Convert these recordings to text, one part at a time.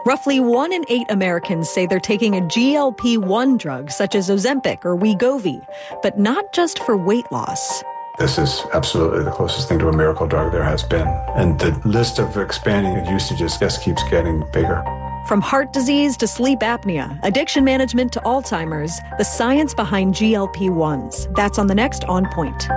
Roughly 1 in 8 Americans say they're taking a GLP-1 drug, such as Ozempic or Wegovy, but not just for weight loss. This is absolutely the closest thing to a miracle drug there has been. And the list of expanding usages just keeps getting bigger. From heart disease to sleep apnea, addiction management to Alzheimer's, the science behind GLP-1s. That's on the next On Point.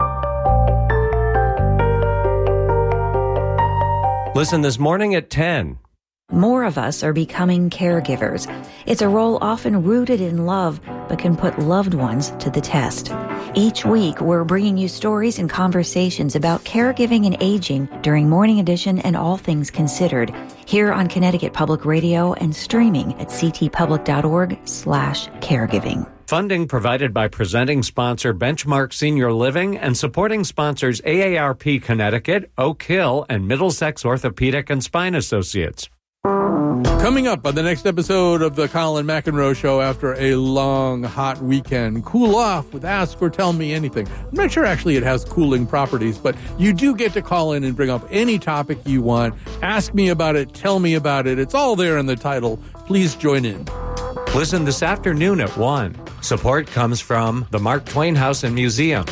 Listen this morning at 10. More of us are becoming caregivers. It's a role often rooted in love, but can put loved ones to the test. Each week, we're bringing you stories and conversations about caregiving and aging during Morning Edition and All Things Considered, here on Connecticut Public Radio and streaming at ctpublic.org/caregiving. Funding provided by presenting sponsor Benchmark Senior Living and supporting sponsors AARP Connecticut, Oak Hill, and Middlesex Orthopedic and Spine Associates. Coming up on the next episode of the Colin McEnroe Show after a long, hot weekend, cool off with Ask or Tell Me Anything. I'm not sure actually it has cooling properties, but you do get to call in and bring up any topic you want. Ask me about it, tell me about it. It's all there in the title. Please join in. Listen this afternoon at 1. Support comes from the Mark Twain House and Museum.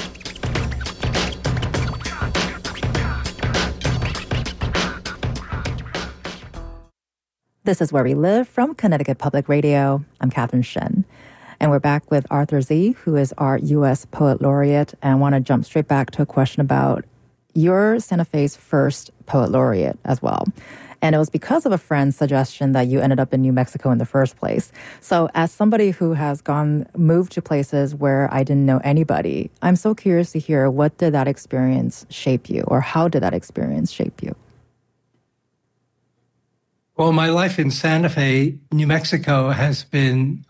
This is Where We Live from Connecticut Public Radio. I'm Catherine Shen. And we're back with Arthur Z., who is our U.S. Poet Laureate. And I want to jump straight back to a question about your Santa Fe's first Poet Laureate as well. And it was because of a friend's suggestion that you ended up in New Mexico in the first place. So as somebody who has moved to places where I didn't know anybody, I'm so curious to hear, what did that experience shape you, or how did that experience shape you? Well, my life in Santa Fe, New Mexico, has been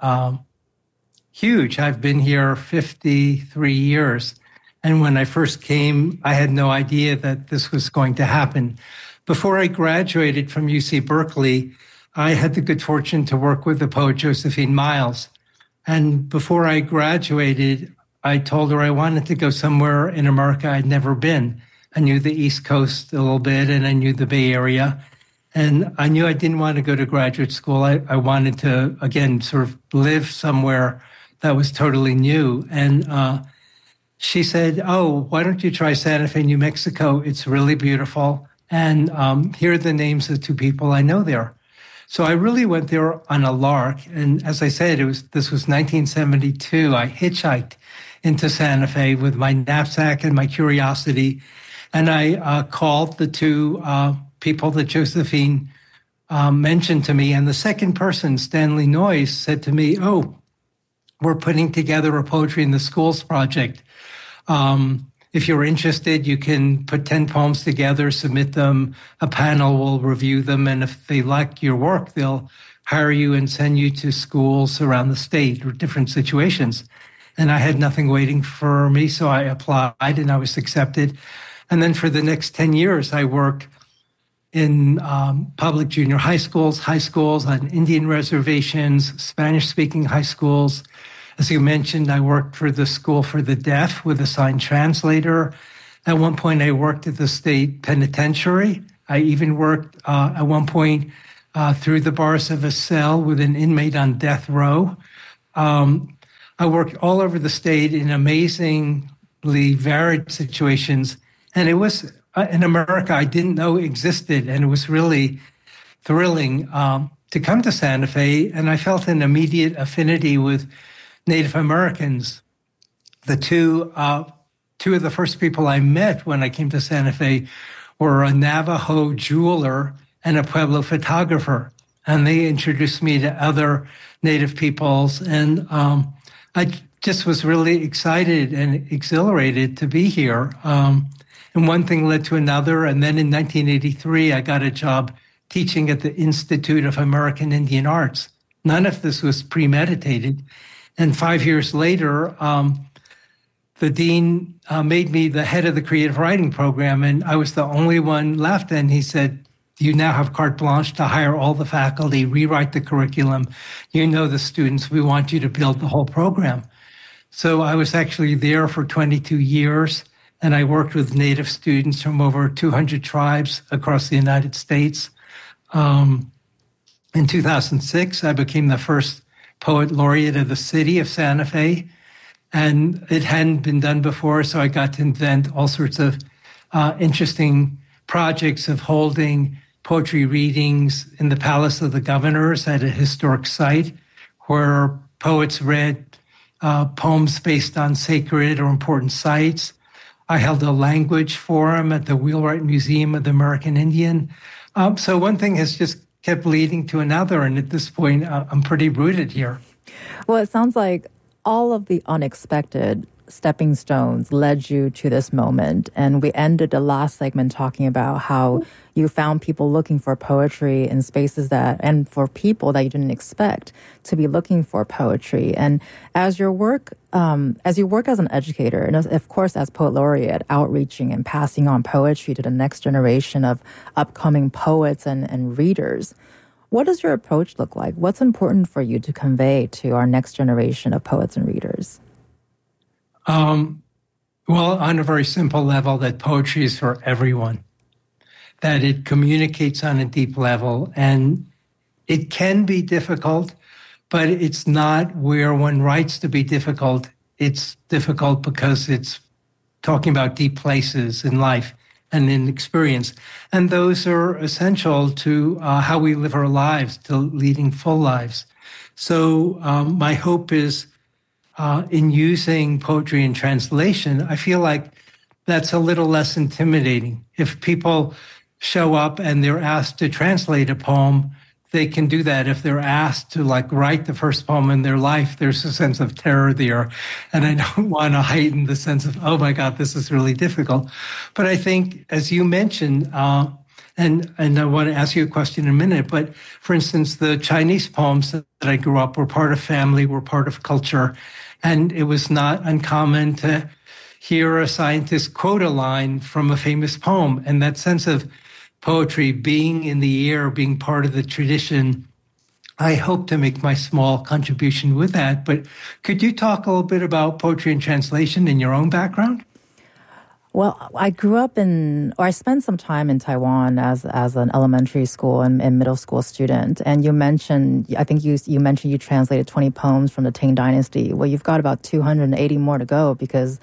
huge. I've been here 53 years. And when I first came, I had no idea that this was going to happen. Before I graduated from UC Berkeley, I had the good fortune to work with the poet Josephine Miles. And before I graduated, I told her I wanted to go somewhere in America I'd never been. I knew the East Coast a little bit, and I knew the Bay Area. And I knew I didn't want to go to graduate school. I wanted to, again, sort of live somewhere that was totally new. And she said, "Oh, why don't you try Santa Fe, New Mexico? It's really beautiful. And here are the names of 2 people I know there." So I really went there on a lark. And as I said, this was 1972. I hitchhiked into Santa Fe with my knapsack and my curiosity. And I called the 2 people that Josephine mentioned to me. And the second person, Stanley Noyes, said to me, "Oh, we're putting together a Poetry in the Schools project. If you're interested, you can put 10 poems together, submit them, a panel will review them, and if they like your work, they'll hire you and send you to schools around the state or different situations." And I had nothing waiting for me, so I applied and I was accepted. And then for the next 10 years, I worked in public junior high schools, on Indian reservations, Spanish-speaking high schools. As you mentioned, I worked for the School for the Deaf with a signed translator. At one point, I worked at the state penitentiary. I even worked at one point through the bars of a cell with an inmate on death row. I worked all over the state in amazingly varied situations. And it was in America I didn't know existed. And it was really thrilling to come to Santa Fe. And I felt an immediate affinity with Native Americans. The two of the first people I met when I came to Santa Fe were a Navajo jeweler and a Pueblo photographer. And they introduced me to other Native peoples. And I just was really excited and exhilarated to be here. And one thing led to another. And then in 1983, I got a job teaching at the Institute of American Indian Arts. None of this was premeditated. And 5 years later, the dean made me the head of the creative writing program, and I was the only one left. And he said, "You now have carte blanche to hire all the faculty, rewrite the curriculum. You know the students. We want you to build the whole program." So I was actually there for 22 years, and I worked with Native students from over 200 tribes across the United States. In 2006, I became the first poet laureate of the city of Santa Fe. And it hadn't been done before, so I got to invent all sorts of interesting projects of holding poetry readings in the Palace of the Governors at a historic site where poets read poems based on sacred or important sites. I held a language forum at the Wheelwright Museum of the American Indian. So one thing has just kept leading to another, and at this point, I'm pretty rooted here. Well, it sounds like all of the unexpected stepping stones led you to this moment. And we ended the last segment talking about how you found people looking for poetry in spaces and for people that you didn't expect to be looking for poetry. And as you work as an educator, and of course as poet laureate, outreaching and passing on poetry to the next generation of upcoming poets and readers, what does your approach look like? What's important for you to convey to our next generation of poets and readers? Well, on a very simple level, that poetry is for everyone, that it communicates on a deep level, and it can be difficult, but it's not where one writes to be difficult. It's difficult because it's talking about deep places in life and in experience. And those are essential to how we live our lives, to leading full lives. So my hope is in using poetry in translation, I feel like that's a little less intimidating. If people show up and they're asked to translate a poem, they can do that. If they're asked to write the first poem in their life, there's a sense of terror there. And I don't want to heighten the sense of, oh my God, this is really difficult. But I think, as you mentioned, and I want to ask you a question in a minute, but for instance, the Chinese poems that I grew up were part of family, were part of culture. And it was not uncommon to hear a scientist quote a line from a famous poem. And that sense of poetry being in the air, being part of the tradition, I hope to make my small contribution with that. But could you talk a little bit about poetry and translation in your own background? Well, I spent some time in Taiwan as an elementary school and middle school student. And you mentioned, I think you mentioned you translated 20 poems from the Tang Dynasty. Well, you've got about 280 more to go because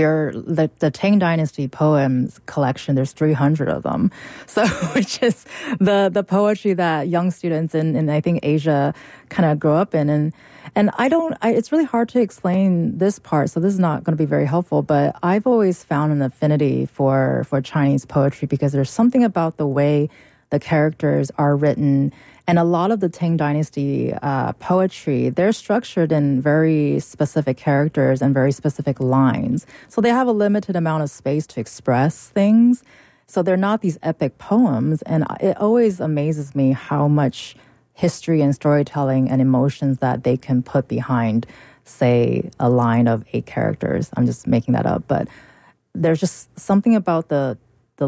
the Tang Dynasty poems collection, there's 300 of them. So, which is the poetry that young students in I think Asia kind of grow up in. And it's really hard to explain this part, so this is not going to be very helpful, but I've always found an affinity for Chinese poetry because there's something about the way the characters are written. And a lot of the Tang Dynasty poetry, they're structured in very specific characters and very specific lines. So they have a limited amount of space to express things. So they're not these epic poems. And it always amazes me how much history and storytelling and emotions that they can put behind, say, a line of 8 characters. I'm just making that up. But there's just something about the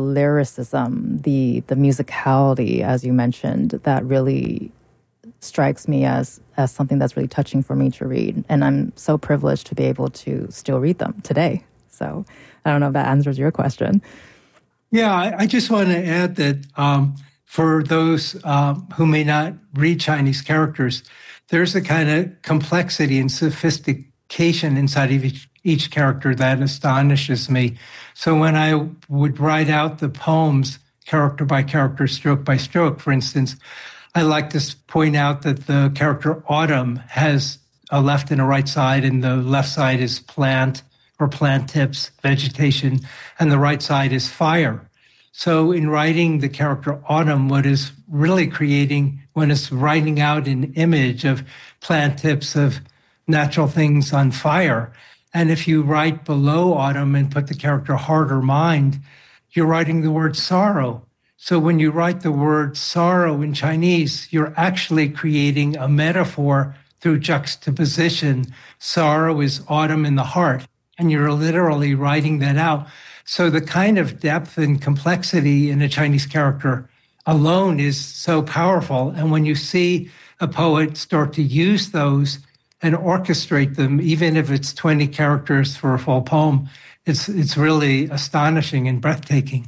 lyricism, the musicality, as you mentioned, that really strikes me as something that's really touching for me to read. And I'm so privileged to be able to still read them today. So I don't know if that answers your question. Yeah, I just want to add that for those who may not read Chinese characters, there's a kind of complexity and sophistication inside of each character that astonishes me. So when I would write out the poems, character by character, stroke by stroke, for instance, I like to point out that the character Autumn has a left and a right side, and the left side is plant or plant tips, vegetation, and the right side is fire. So in writing the character Autumn, what is really creating when it's writing out an image of plant tips of natural things on fire. And if you write below Autumn and put the character heart or mind, you're writing the word sorrow. So when you write the word sorrow in Chinese, you're actually creating a metaphor through juxtaposition. Sorrow is autumn in the heart, and you're literally writing that out. So the kind of depth and complexity in a Chinese character alone is so powerful. And when you see a poet start to use those and orchestrate them, even if it's 20 characters for a full poem, it's really astonishing and breathtaking.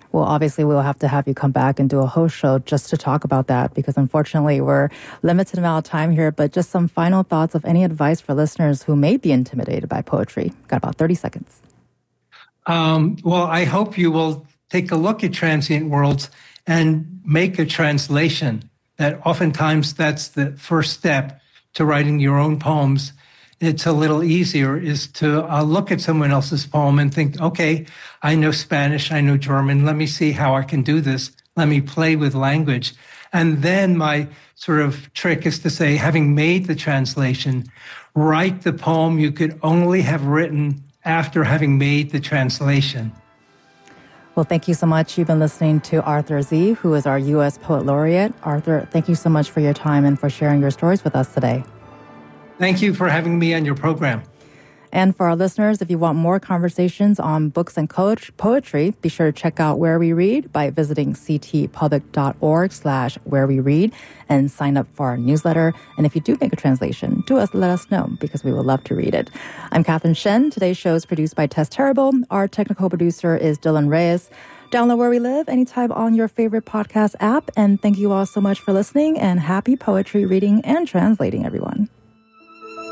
Well, obviously, we'll have to have you come back and do a host show just to talk about that because unfortunately, we're limited amount of time here. But just some final thoughts of any advice for listeners who may be intimidated by poetry. Got about 30 seconds. Well, I hope you will take a look at Transient Worlds and make a translation. That oftentimes that's the first step to writing your own poems. It's a little easier is to look at someone else's poem and think, okay, I know Spanish, I know German. Let me see how I can do this. Let me play with language. And then my sort of trick is to say, having made the translation, write the poem you could only have written after having made the translation. Well, thank you so much. You've been listening to Arthur Z., who is our U.S. Poet Laureate. Arthur, thank you so much for your time and for sharing your stories with us today. Thank you for having me on your program. And for our listeners, if you want more conversations on books and poetry, be sure to check out Where We Read by visiting ctpublic.org/where we read and sign up for our newsletter. And if you do make a translation, let us know because we would love to read it. I'm Catherine Shen. Today's show is produced by Tess Terrible. Our technical producer is Dylan Reyes. Download Where We Live anytime on your favorite podcast app. And thank you all so much for listening and happy poetry reading and translating, everyone.